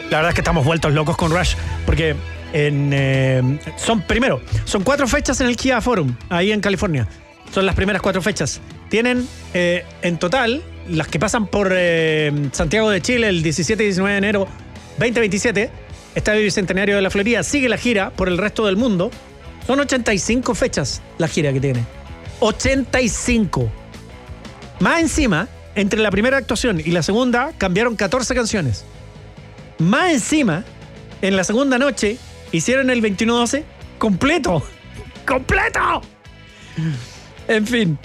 La verdad es que estamos vueltos locos con Rush, porque son 4 fechas en el Kia Forum, ahí en California. Son las primeras 4 fechas. Tienen en total, las que pasan por Santiago de Chile el 17 y 19 de enero 2027, Estadio Bicentenario de la Florida, sigue la gira por el resto del mundo. Son 85 fechas la gira que tiene. 85. Más encima, entre la primera actuación y la segunda, cambiaron 14 canciones. Más encima, en la segunda noche, hicieron el 21-12 completo. ¡Completo! En fin.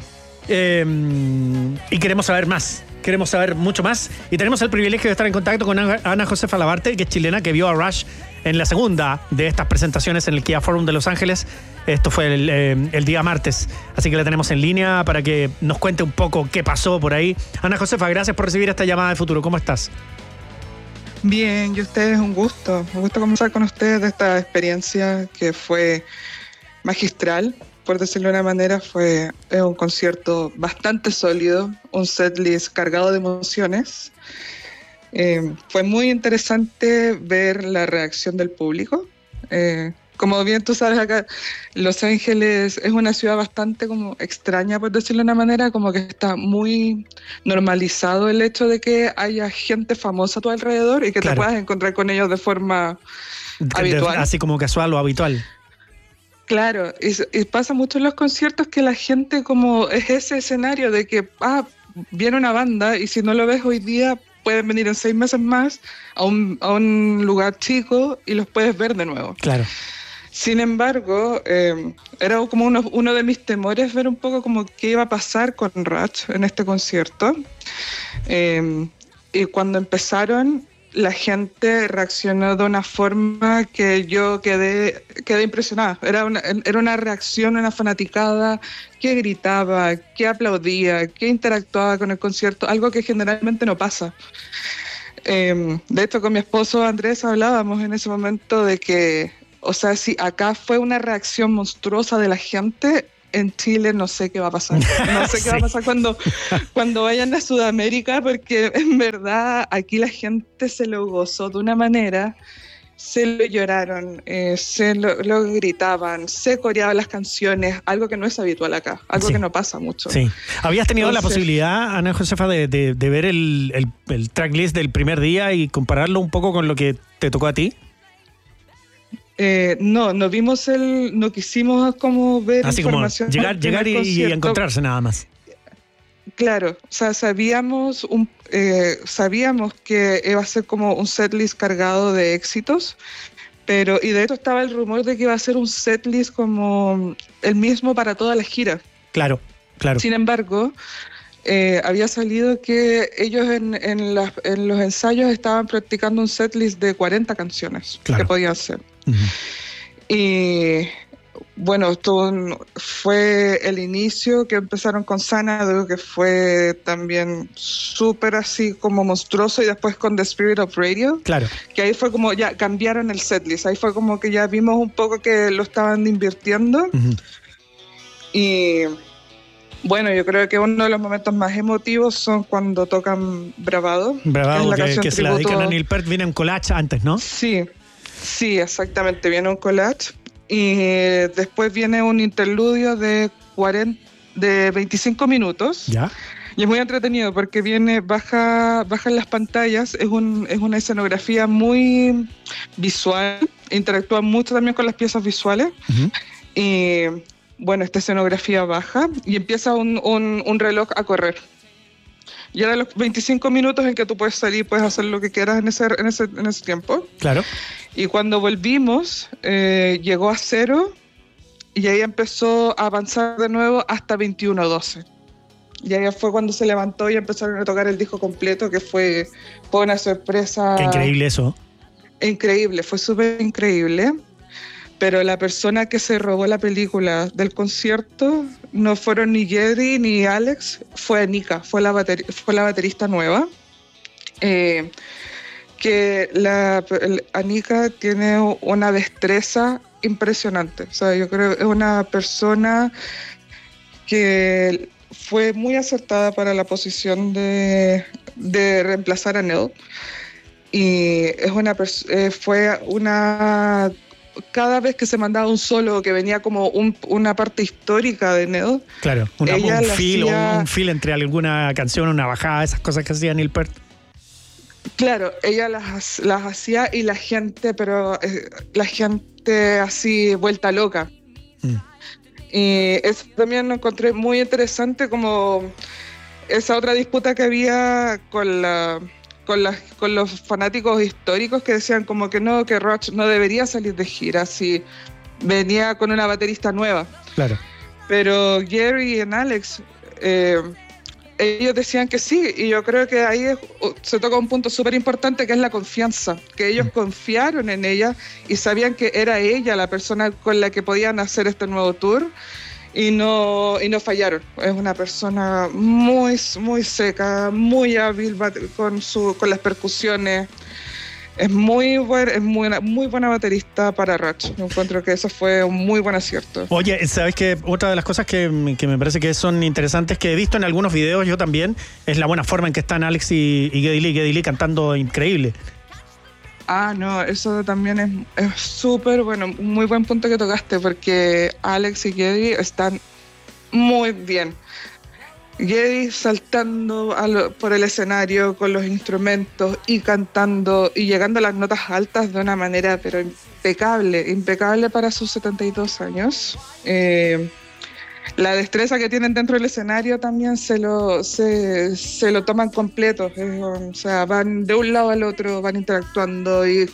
Y queremos saber más. Queremos saber mucho más. Y tenemos el privilegio de estar en contacto con Ana Josefa Labarte, que es chilena, que vio a Rush en la segunda de estas presentaciones en el Kia Forum de Los Ángeles. Esto fue el día martes. Así que la tenemos en línea para que nos cuente un poco qué pasó por ahí. Ana Josefa, gracias por recibir esta llamada de Futuro. ¿Cómo estás? Bien, y ustedes, un gusto conversar con ustedes de esta experiencia que fue magistral, por decirlo de una manera. Es un concierto bastante sólido, un setlist cargado de emociones. Fue muy interesante ver la reacción del público. Como bien tú sabes, acá Los Ángeles es una ciudad bastante como extraña, por decirlo de una manera, como que está muy normalizado el hecho de que haya gente famosa a tu alrededor y que te puedas encontrar con ellos de forma habitual. Así como casual o habitual. Claro, y pasa mucho en los conciertos que la gente como es ese escenario de que viene una banda y si no lo ves hoy día pueden venir en 6 meses más a un lugar chico y los puedes ver de nuevo. Claro. Sin embargo, era como uno de mis temores ver un poco como qué iba a pasar con Rush en este concierto. Y cuando empezaron, la gente reaccionó de una forma que yo quedé impresionada. Era una reacción, una fanaticada que gritaba, que aplaudía, que interactuaba con el concierto, algo que generalmente no pasa. De hecho, con mi esposo Andrés hablábamos en ese momento de que, o sea, si acá fue una reacción monstruosa de la gente, en Chile no sé qué va a pasar. No sé qué va a pasar cuando vayan a Sudamérica, porque en verdad aquí la gente se lo gozó de una manera, se lo lloraron, se lo gritaban, se coreaban las canciones, algo que no es habitual acá, algo que no pasa mucho. Sí. ¿Habías tenido la posibilidad, Ana Josefa, de ver el tracklist del primer día y compararlo un poco con lo que te tocó a ti? No vimos no quisimos como ver así información. Como llegar y encontrarse nada más. Claro, o sea, sabíamos que iba a ser como un setlist cargado de éxitos, y de hecho estaba el rumor de que iba a ser un setlist como el mismo para toda la gira. Claro. Sin embargo, había salido que ellos en los ensayos estaban practicando un setlist de 40 canciones que podían ser. Uh-huh. Y bueno, esto fue el inicio, que empezaron con Xanadu, que fue también súper así como monstruoso, y después con The Spirit of Radio, que ahí fue como ya cambiaron el setlist, ahí fue como que ya vimos un poco que lo estaban invirtiendo. Uh-huh. Y bueno, yo creo que uno de los momentos más emotivos son cuando tocan Bravado. Bravado, que se la dedican a Neil Peart. Viene un collage antes, ¿no? Sí, exactamente, viene un collage. Y después viene un interludio de 25 minutos. ¿Ya? Y es muy entretenido porque baja en las pantallas, es una escenografía muy visual, interactúa mucho también con las piezas visuales. Uh-huh. Y bueno, esta escenografía baja y empieza un reloj a correr. Y eran los 25 minutos en que tú puedes salir, puedes hacer lo que quieras en ese tiempo. Claro. Y cuando volvimos, llegó a 0 y ahí empezó a avanzar de nuevo hasta 21:12. Y ahí fue cuando se levantó y empezaron a tocar el disco completo, que fue una sorpresa. Qué increíble eso. Increíble, fue súper increíble. Pero la persona que se robó la película del concierto no fueron ni Jerry ni Alex, fue Anika, fue la baterista nueva. Anika tiene una destreza impresionante. O sea, yo creo que es una persona que fue muy acertada para la posición de reemplazar a Neil. Y fue una... Cada vez que se mandaba un solo que venía como una parte histórica de Ned. Claro, un feel entre alguna canción, una bajada, esas cosas que hacía Neil Peart. Claro, ella las hacía y la gente así vuelta loca. Y eso también lo encontré muy interesante, como esa otra disputa que había con los fanáticos históricos que decían como que no, que Rush no debería salir de gira si venía con una baterista nueva. Claro. Pero Gary y Alex, ellos decían que sí, y yo creo que ahí se toca un punto súper importante, que es la confianza, que ellos confiaron en ella y sabían que era ella la persona con la que podían hacer este nuevo tour. Y no fallaron. Es una persona muy, muy seca, muy hábil con las percusiones. Es muy buena baterista para Rush. Encuentro que eso fue un muy buen acierto. Oye, ¿sabes qué? Otra de las cosas que me parece que son interesantes, que he visto en algunos videos yo también, es la buena forma en que están Alex y Geddy Lee cantando increíble. No, eso también es súper bueno, un muy buen punto que tocaste, porque Alex y Geddy están muy bien. Geddy saltando por el escenario con los instrumentos y cantando y llegando a las notas altas de una manera pero impecable para sus 72 años. La destreza que tienen dentro del escenario también se lo toman completo. O sea, van de un lado al otro, van interactuando y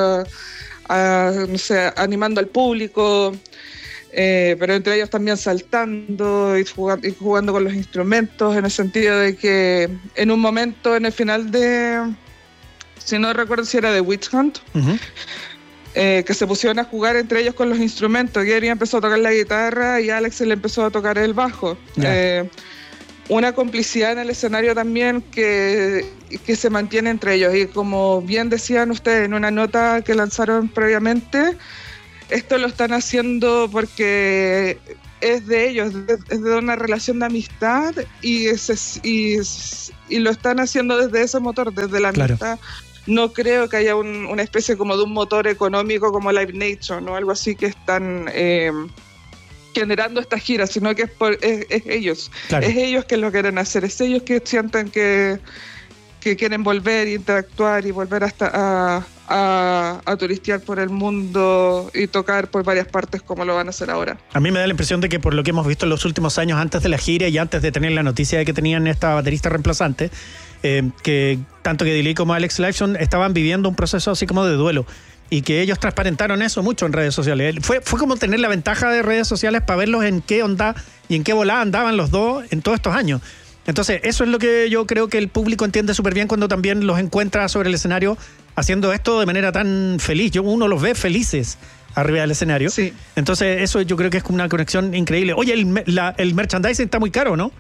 no sé, animando al público, pero entre ellos también saltando y jugando con los instrumentos, en el sentido de que en un momento, en el final si no recuerdo si era de Witch Hunt, que se pusieron a jugar entre ellos con los instrumentos. Gary empezó a tocar la guitarra y Alex le empezó a tocar el bajo. Una complicidad en el escenario también que se mantiene entre ellos. Y como bien decían ustedes en una nota que lanzaron previamente, esto lo están haciendo porque es de ellos, es de una relación de amistad y lo están haciendo desde ese motor, desde la amistad. No creo que haya una especie como de un motor económico como Live Nation o algo así que están generando esta gira, sino que es ellos. Claro. Es ellos que lo quieren hacer, es ellos que sienten que quieren volver a interactuar y volver hasta a turistear por el mundo y tocar por varias partes como lo van a hacer ahora. A mí me da la impresión de que por lo que hemos visto en los últimos años antes de la gira y antes de tener la noticia de que tenían esta baterista reemplazante, que tanto Geddy Lee como Alex Lifeson estaban viviendo un proceso así como de duelo y que ellos transparentaron eso mucho en redes sociales. Fue como tener la ventaja de redes sociales para verlos en qué onda y en qué volada andaban los dos en todos estos años. Entonces eso es lo que yo creo que el público entiende súper bien cuando también los encuentra sobre el escenario haciendo esto de manera tan feliz. Uno los ve felices arriba del escenario. Sí. Entonces eso yo creo que es como una conexión increíble. Oye, el merchandising está muy caro, ¿no?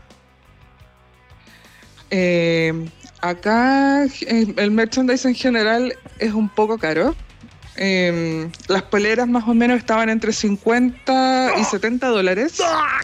Acá el merchandising en general es un poco caro. Las poleras más o menos estaban entre $50 y $70.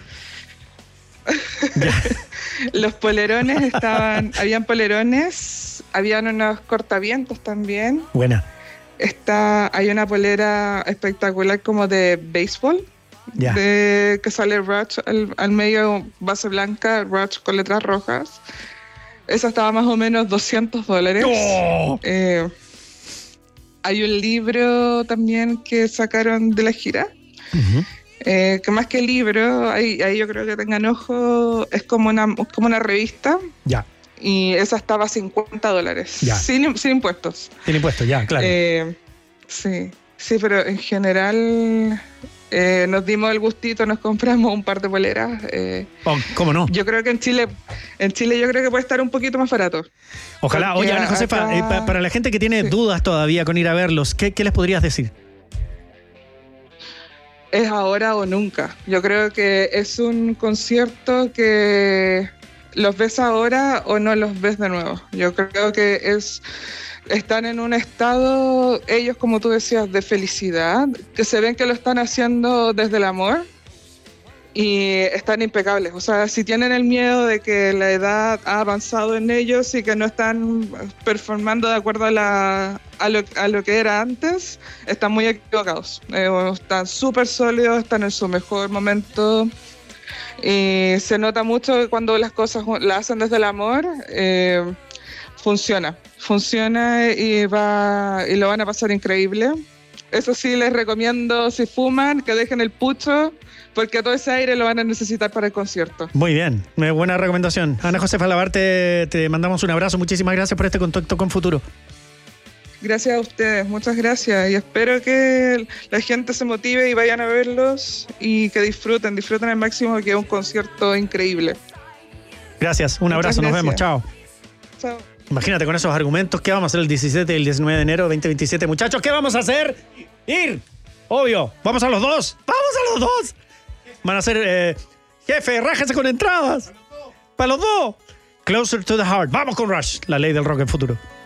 Los polerones habían polerones, habían unos cortavientos también. Buena. Hay una polera espectacular como de béisbol, que sale Rush al medio, base blanca, Rush con letras rojas. Esa estaba más o menos $200. ¡Oh! Hay un libro también que sacaron de la gira. Uh-huh. Que más que libro, ahí yo creo que tengan ojo, es como una revista. Ya. Y esa estaba $50. Ya. Sin impuestos. Sin impuestos, ya, claro. Sí, pero en general nos dimos el gustito, nos compramos un par de poleras. ¿Cómo no? Yo creo que en Chile yo creo que puede estar un poquito más barato. Ojalá. Oye, Ana Josefa, para la gente que tiene dudas todavía con ir a verlos, ¿qué les podrías decir? Es ahora o nunca. Yo creo que es un concierto que los ves ahora o no los ves de nuevo. Yo creo que están en un estado, ellos como tú decías, de felicidad, que se ven que lo están haciendo desde el amor y están impecables. O sea, si tienen el miedo de que la edad ha avanzado en ellos y que no están performando de acuerdo a lo que era antes, están muy equivocados. Están súper sólidos, están en su mejor momento. Y se nota mucho que cuando las cosas las hacen desde el amor, funciona y lo van a pasar increíble. Eso sí, les recomiendo, si fuman, que dejen el pucho, porque todo ese aire lo van a necesitar para el concierto. Muy bien, buena recomendación. Ana Josefa Labar, te mandamos un abrazo. Muchísimas gracias por este contacto con Futuro. Gracias a ustedes, muchas gracias. Y espero que la gente se motive y vayan a verlos y que disfruten al máximo, que es un concierto increíble. Gracias, un abrazo, nos vemos, chao. Chao. Imagínate con esos argumentos, ¿qué vamos a hacer el 17 y el 19 de enero 2027? Muchachos, ¿qué vamos a hacer? Ir, obvio, vamos a los dos. Van a ser, jefe, rájese con entradas. Para los dos. Closer to the Heart. Vamos con Rush, la ley del rock en Futuro.